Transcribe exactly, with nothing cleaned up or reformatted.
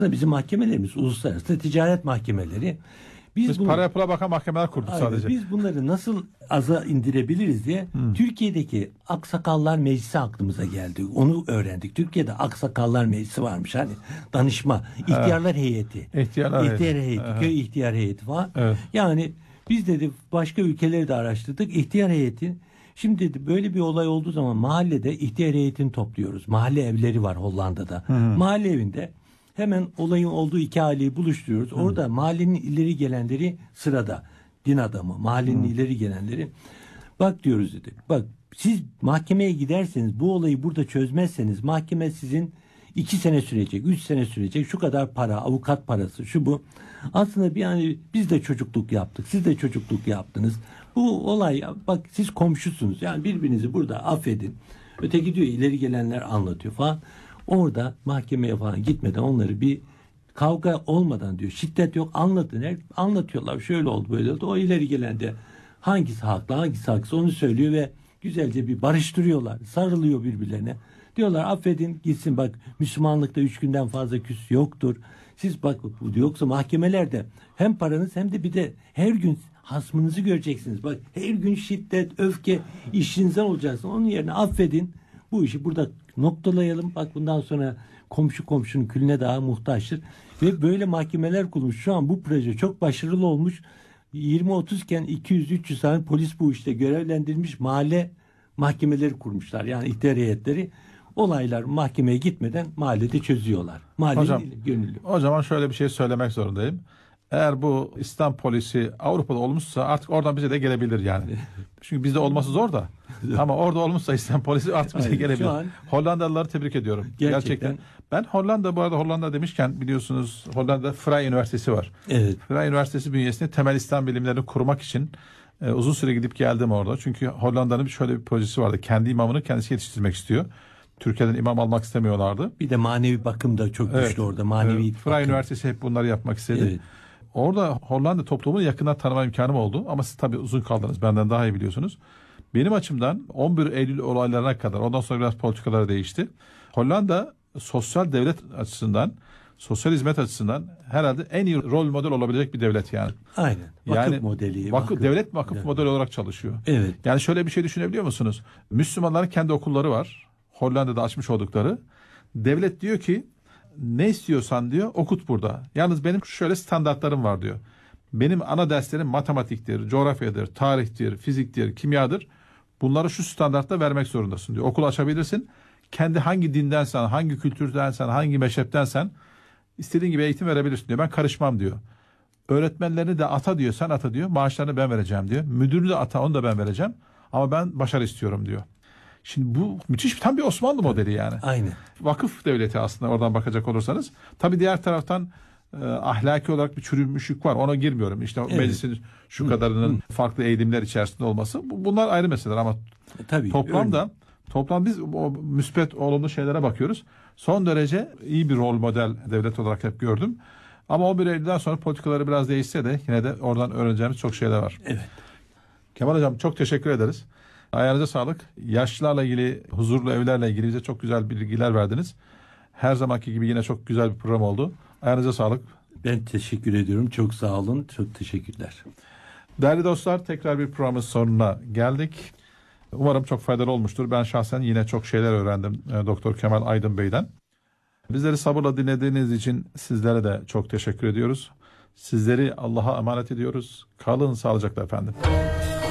Bizim mahkemelerimiz uluslararası ticaret mahkemeleri. Biz, Biz bunu, paraya pula bakan mahkemeler kurduk aynen, sadece. Biz bunları nasıl aza indirebiliriz diye hmm. Türkiye'deki Aksakallar Meclisi aklımıza geldi. Onu öğrendik. Türkiye'de Aksakallar Meclisi varmış. Hani danışma, ihtiyarlar evet. heyeti. İhtiyarlar ihtiyar heyeti. heyeti, Evet. köy ihtiyar heyeti falan. Evet. Yani biz dedi başka ülkeleri de araştırdık. İhtiyar heyetin şimdi dedi böyle bir olay olduğu zaman mahallede ihtiyar heyetini topluyoruz. Mahalle evleri var Hollanda'da. Hmm. Mahalle evinde hemen olayın olduğu iki aileyi buluşturuyoruz. Hmm. Orada mahallenin ileri gelenleri sırada. Din adamı, mahallenin hmm. ileri gelenleri. Bak diyoruz dedi. Bak siz mahkemeye giderseniz bu olayı burada çözmezseniz mahkeme sizin iki sene sürecek, üç sene sürecek. Şu kadar para, avukat parası, şu bu. Aslında bir yani biz de çocukluk yaptık. Siz de çocukluk yaptınız. Bu olay bak siz komşusunuz. Yani birbirinizi burada affedin. Öteki diyor ileri gelenler anlatıyor falan. Orada mahkemeye falan gitmeden onları bir kavga olmadan diyor şiddet yok anlatın. Her, anlatıyorlar şöyle oldu böyle oldu. O ileri gelen de hangisi haklı hangisi haksız onu söylüyor ve güzelce bir barıştırıyorlar. Sarılıyor birbirlerine. Diyorlar affedin gitsin bak Müslümanlıkta üç günden fazla küs yoktur. Siz bak yoksa mahkemelerde hem paranız hem de bir de her gün hasmınızı göreceksiniz. Bak her gün şiddet, öfke işinizden olacaksın. Onun yerine affedin. Bu işi burada noktalayalım. Bak bundan sonra komşu komşunun külüne daha muhtaçtır. Ve böyle mahkemeler kurulmuş. Şu an bu proje çok başarılı olmuş. yirmi otuz iken iki yüz üç yüz tane polis bu işte görevlendirilmiş mahalle mahkemeleri kurmuşlar. Yani ihtiyar heyetleri olaylar mahkemeye gitmeden mahallede çözüyorlar. Mahallenin hocam, gönüllü. O zaman şöyle bir şey söylemek zorundayım. Eğer bu İslam polisi Avrupa'da olmuşsa artık oradan bize de gelebilir yani. Çünkü bizde olması zor da. Ama orada olmuşsa İslam polisi artık bize Aynen, gelebilir. an, Hollandalıları tebrik ediyorum. Gerçekten. Gerçekten. Ben Hollanda bu arada Hollanda demişken biliyorsunuz Hollanda'da Vrije Üniversitesi var. Evet. Vrije Üniversitesi bünyesinde temel İslam bilimlerini kurmak için e, uzun süre gidip geldim orada. Çünkü Hollanda'nın şöyle bir projesi vardı. Kendi imamını kendisi yetiştirmek istiyor. Türkiye'den imam almak istemiyorlardı. Bir de manevi bakım da çok güçlü evet. orada. Manevi evet. Vrije Üniversitesi hep bunları yapmak istedi. Evet. Orada Hollanda toplumunu yakından tanıma imkanım oldu. Ama siz tabii uzun kaldınız. Benden daha iyi biliyorsunuz. Benim açımdan on bir Eylül olaylarına kadar, ondan sonra biraz politikalar değişti. Hollanda sosyal devlet açısından, sosyal hizmet açısından herhalde en iyi rol model olabilecek bir devlet yani. Aynen. Vakıf yani, modeli. Vakıf, vakıf. Devlet vakıf evet. modeli olarak çalışıyor. Evet. Yani şöyle bir şey düşünebiliyor musunuz? Müslümanların kendi okulları var. Hollanda'da açmış oldukları. Devlet diyor ki ne istiyorsan diyor okut burada. Yalnız benim şöyle standartlarım var diyor. Benim ana derslerim matematiktir, coğrafyadır, tarihtir, fiziktir, kimyadır. Bunları şu standartta vermek zorundasın diyor. Okul açabilirsin. Kendi hangi dindensen, hangi kültürdensen, hangi meşreptensen istediğin gibi eğitim verebilirsin diyor. Ben karışmam diyor. Öğretmenlerini de ata diyor, sen ata diyor. Maaşlarını ben vereceğim diyor. Müdürünü de ata, onu da ben vereceğim. Ama ben başarı istiyorum diyor. Şimdi bu müthiş tam bir Osmanlı modeli yani. Aynen. Vakıf devleti aslında oradan bakacak olursanız. Tabii diğer taraftan e, ahlaki olarak bir çürümüşlük var. Ona girmiyorum. İşte evet. meclisin şu kadarının Hı. farklı eğilimler içerisinde olması. Bunlar ayrı meseleler ama e, tabii, toplamda öyle. toplam biz o müspet olumlu şeylere bakıyoruz. Son derece iyi bir rol model devlet olarak hep gördüm. Ama on bir Eylül'den sonra politikaları biraz değişse de yine de oradan öğreneceğimiz çok şeyler var. Evet. Kemal Hocam çok teşekkür ederiz. Ayağınıza sağlık. Yaşlılarla ilgili, huzurlu evlerle ilgili bize çok güzel bilgiler verdiniz. Her zamanki gibi yine çok güzel bir program oldu. Ayağınıza sağlık. Ben teşekkür ediyorum. Çok sağ olun. Çok teşekkürler. Değerli dostlar, tekrar bir programın sonuna geldik. Umarım çok faydalı olmuştur. Ben şahsen yine çok şeyler öğrendim Doktor Kemal Aydın Bey'den. Bizleri sabırla dinlediğiniz için sizlere de çok teşekkür ediyoruz. Sizleri Allah'a emanet ediyoruz. Kalın sağlıcakla efendim.